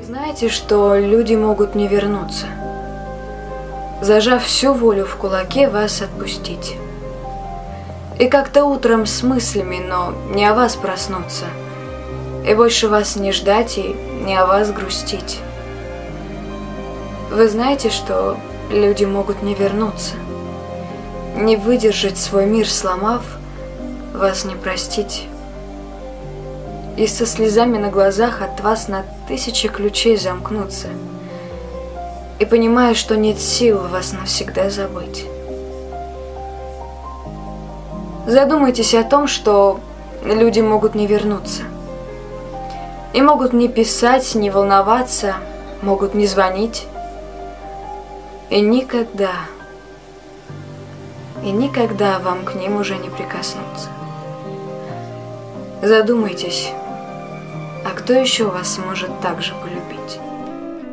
знаете, что люди могут не вернуться, зажав всю волю в кулаке вас отпустить. И как-то утром с мыслями, но не о вас проснуться, и больше вас не ждать и не о вас грустить. Вы знаете, что люди могут не вернуться, не выдержать свой мир сломав, вас не простить. И со слезами на глазах от вас на 1000 ключей замкнуться, и понимая, что нет сил вас навсегда забыть. Задумайтесь о том, что люди могут не вернуться, и могут не писать, не волноваться, могут не звонить, и никогда вам к ним уже не прикоснуться. Задумайтесь, а кто еще вас может так же полюбить?